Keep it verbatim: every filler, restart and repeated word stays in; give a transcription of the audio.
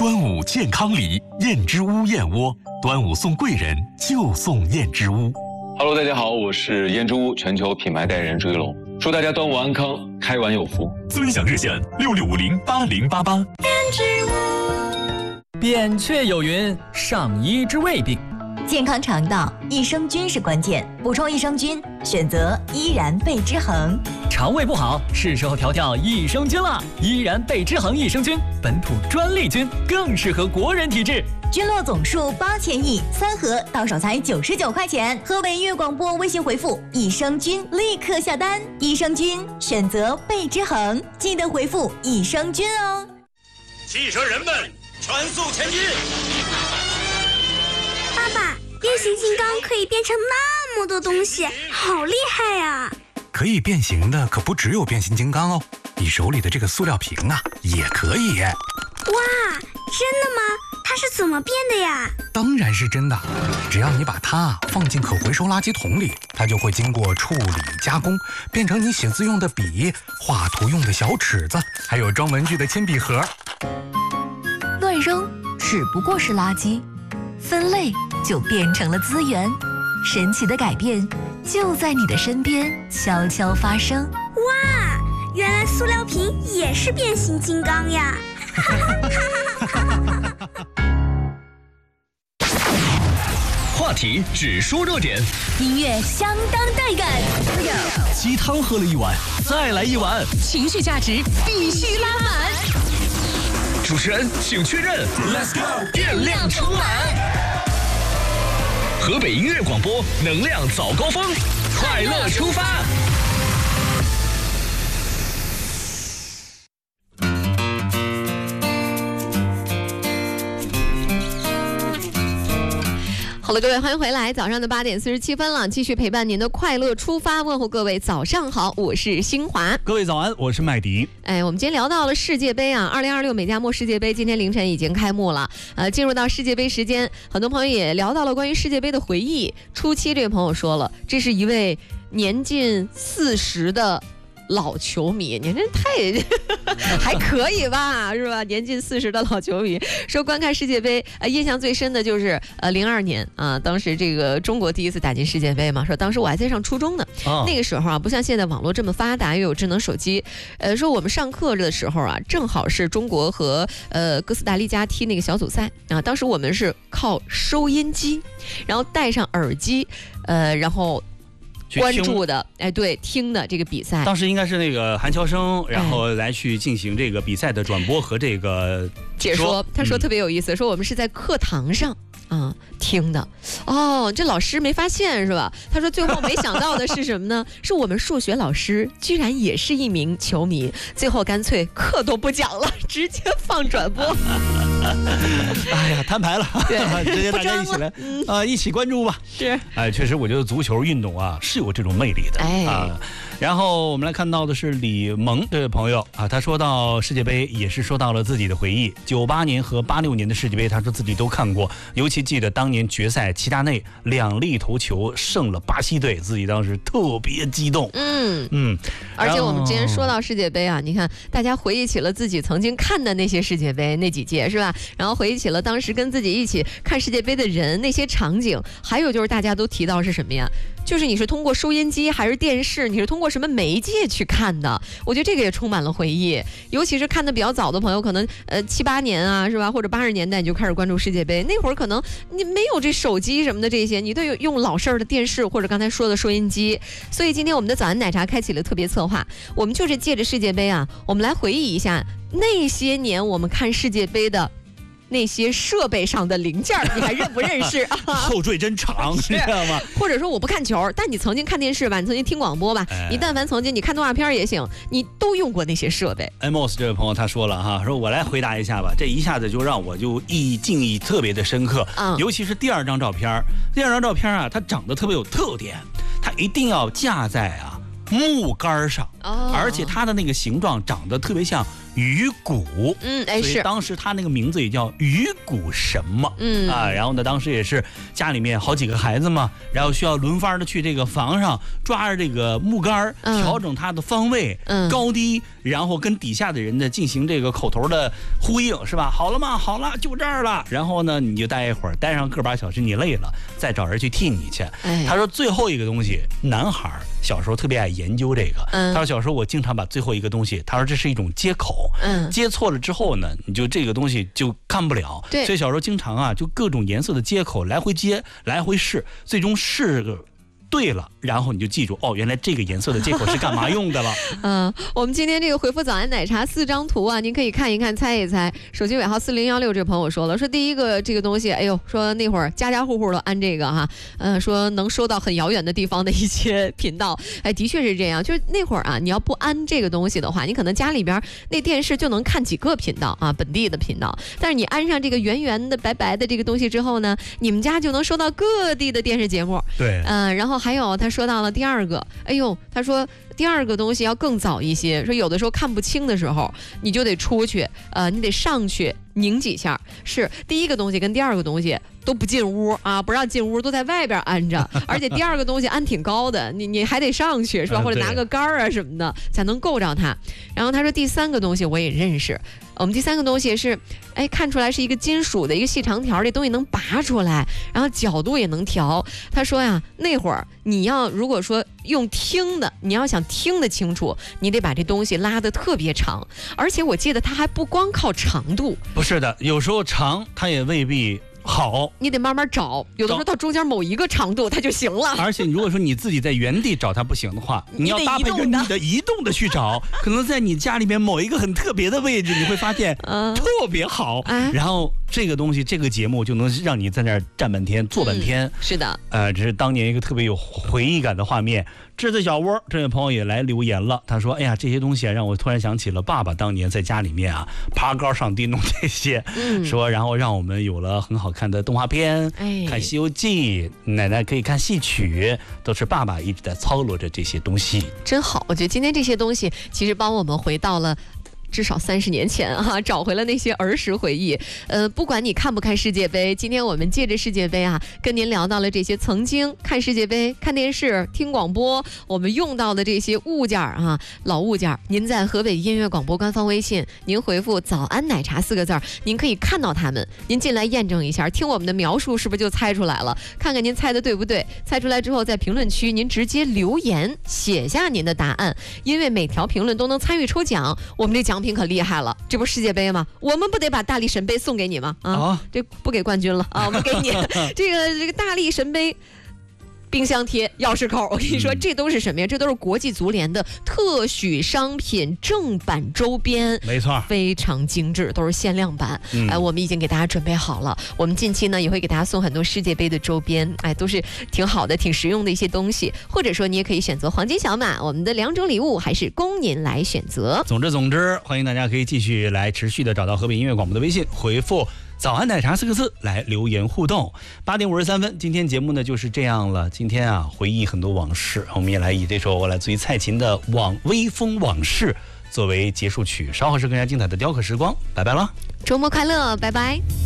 端午健康礼，燕之屋燕窝，端午送贵人就送燕之屋。 Hello， 大家好，我是燕之屋全球品牌代言人朱一龙，祝大家端午安康，开完有福。 尊享热线六六五零八零八八。燕之屋。扁鹊有云：上医之未病。 健康肠道，益生菌是关键，补充益生菌，选择依然贝之恒。 肠胃不好，是时候调调益生菌了。依然贝之恒益生菌，本土专利菌，更适合国人体质。 菌落总数八千亿，三盒到手才九十九块钱。河北音乐广播微信回复益生菌，立刻下单。益生菌选择贝之恒，记得回复益生菌哦。 汽车人们，全速前进！ 爸爸，变形金刚可以变成那么多东西，好厉害呀！ 可以变形的可不只有变形金刚哦，你手里的这个塑料瓶啊，也可以。 哇，真的吗？它是怎么变的呀？ 当然是真的，只要你把它放进可回收垃圾桶里，它就会经过处理加工，变成你写字用的笔、画图用的小尺子，还有装文具的铅笔盒。 乱扔只不过是垃圾，分类就变成了资源，神奇的改变就在你的身边悄悄发生。 哇，原来塑料瓶也是变形金刚呀！ 话题只说热点， 音乐相当带感。 鸡汤喝了一碗，再来一碗， 情绪价值必须拉满。 主持人请确认 ，Let's go， 电量充满。河北音乐广播，能量早高峰，快乐出发。 好了，各位，欢迎回来。早上的八点四十七分了，继续陪伴您的快乐出发，问候各位早上好，我是新华。 各位早安，我是麦迪。 哎，我们今天聊到了世界杯啊，二零二六美加墨世界杯今天凌晨已经开幕了。呃，进入到世界杯时间，很多朋友也聊到了关于世界杯的回忆。初期这位朋友说了，这是一位年近四十的老球迷，你这太还可以吧，是吧？年近四十的老球迷说，观看世界杯，呃，印象最深的就是呃零二年啊，当时这个中国第一次打进世界杯嘛，说当时我还在上初中呢，哦、那个时候啊，不像现在网络这么发达，又有智能手机，呃，说我们上课的时候啊，正好是中国和呃哥斯达黎加踢那个小组赛啊，当时我们是靠收音机，然后戴上耳机，呃，然后。关注的，哎，对，听的这个比赛， 当时应该是那个韩乔生，然后来去进行这个比赛的转播和这个解说。他说特别有意思，嗯、说我们是在课堂上啊、嗯、听的，哦，这老师没发现是吧？他说最后没想到的是什么呢？是我们数学老师居然也是一名球迷，最后干脆课都不讲了，直接放转播。 哎呀，摊牌了，直接大家一起来，嗯、呃，一起关注吧。 是， 哎，确实，我觉得足球运动啊是有这种魅力的，哎啊。然后我们来看到的是李萌这位朋友啊，他说到世界杯也是说到了自己的回忆，九八年和八六年的世界杯，他说自己都看过，尤其记得当年决赛齐达内两粒头球胜了巴西队，自己当时特别激动。嗯嗯，而且我们今天说到世界杯啊，你看大家回忆起了自己曾经看的那些世界杯那几届是吧？然后回忆起了当时跟自己一起看世界杯的人那些场景，还有就是大家都提到是什么呀？就是你是通过收音机还是电视，你是通过什么媒介去看的？我觉得这个也充满了回忆，尤其是看的比较早的朋友，可能呃七八年啊，是吧？或者八十年代你就开始关注世界杯，那会儿可能你没有这手机什么的这些，你都有用老式的电视或者刚才说的收音机。所以今天我们的早安奶茶开启了特别策划，我们就是借着世界杯啊，我们来回忆一下那些年我们看世界杯的那些设备上的零件，你还认不认识？ 后缀真长，知道吗？ 或者说我不看球，但你曾经看电视吧，你曾经听广播吧，哎、你但凡曾经你看动画片也行，你都用过那些设备。 Amos 这位朋友他说了哈，说我来回答一下吧，这一下子就让我就意记忆特别的深刻，嗯、尤其是第二张照片，第二张照片啊，它长得特别有特点，它一定要架在啊木杆上，哦、而且它的那个形状长得特别像鱼骨， 嗯，哎，是， 当时他那个名字也叫鱼骨什么， 嗯啊，然后呢，当时也是家里面好几个孩子嘛，然后需要轮番的去这个房上抓着这个木杆，嗯、调整它的方位、嗯、高低，然后跟底下的人呢进行这个口头的呼应，是吧？好了吗？好了，就这儿了。然后呢，你就待一会儿，待上个把小时，你累了，再找人去替你去。哎、他说最后一个东西，男孩小时候特别爱研究这个。嗯、他说小时候我经常把最后一个东西，他说这是一种接口，嗯，接错了之后呢，你就这个东西就看不了。 对， 所以小时候经常啊，就各种颜色的接口来回接，来回试，最终试个。对了，然后你就记住哦，原来这个颜色的接口是干嘛用的了。 嗯、呃，我们今天这个回复早安奶茶四张图啊，您可以看一看，猜一猜。手机尾号四零幺六这个朋友说了，说第一个这个东西，哎呦，说那会儿家家户户都安这个哈，嗯、呃，说能收到很遥远的地方的一些频道，哎，的确是这样。就是那会儿啊，你要不安这个东西的话，你可能家里边那电视就能看几个频道啊，本地的频道。但是你安上这个圆圆的、白白的这个东西之后呢，你们家就能收到各地的电视节目。 对， 嗯、呃，然后。还有他说到了第二个，哎呦，他说第二个东西要更早一些，说有的时候看不清的时候，你就得出去，呃，你得上去拧几下。是第一个东西跟第二个东西都不进屋啊，不让进屋，都在外边安着，而且第二个东西安挺高的，你你还得上去是吧？或者拿个杆儿啊什么的才能够着它。然后他说第三个东西我也认识，我们第三个东西是，哎，看出来是一个金属的一个细长条，这东西能拔出来，然后角度也能调。他说呀，那会儿你要如果说用听的，你要想听得清楚，你得把这东西拉得特别长，而且我记得它还不光靠长度， 不是的，有时候长它也未必。好， 你得慢慢找，有的时候到中间某一个长度它就行了。 而且如果说你自己在原地找它不行的话，你要搭配着你的移动的去找，可能在你家里面某一个很特别的位置，你会发现、呃、特别好、哎。然后这个东西，这个节目就能让你在那儿站半天、坐半天。 嗯、是的， 呃，这是当年一个特别有回忆感的画面。栀子小窝这位朋友也来留言了，他说：“哎呀，这些东西啊，让我突然想起了爸爸当年在家里面啊，爬高上低弄这些，嗯、说然后让我们有了很好看的动画片，哎、看《西游记》，奶奶可以看戏曲，都是爸爸一直在操作着这些东西， 真好。我觉得今天这些东西其实帮我们回到了。”至少三十年前啊，找回了那些儿时回忆。呃，不管你看不看世界杯，今天我们借着世界杯啊，跟您聊到了这些曾经看世界杯、看电视、听广播，我们用到的这些物件啊，老物件。您在河北音乐广播官方微信，您回复“早安奶茶”四个字，您可以看到它们。您进来验证一下，听我们的描述是不是就猜出来了？看看您猜的对不对？猜出来之后，在评论区您直接留言写下您的答案，因为每条评论都能参与抽奖。我们这奖品可厉害了，这不是世界杯吗？我们不得把大力神杯送给你吗？啊，哦、这不给冠军了啊，我们给你这个这个大力神杯。冰箱贴、钥匙扣，我跟你说，这都是什么呀？这都是国际足联的特许商品正版周边， 没错， 非常精致，都是限量版。嗯、哎，我们已经给大家准备好了。我们近期呢也会给大家送很多世界杯的周边，哎，都是挺好的、挺实用的一些东西。或者说，你也可以选择黄金小马，我们的两种礼物还是供您来选择。 总之，总之，欢迎大家可以继续来持续的找到河北音乐广播的微信，回复。早安奶茶四个字来留言互动。八点五十三分，今天节目呢就是这样了。今天啊，回忆很多往事，我们也来以这首来自于蔡琴的《往微风往事》作为结束曲。稍后是更加精彩的雕刻时光，拜拜了， 周末快乐，拜拜。